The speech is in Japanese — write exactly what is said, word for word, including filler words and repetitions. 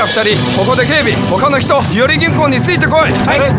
がふたり、ここで警備。他の人、日和銀行についてこい。 はい。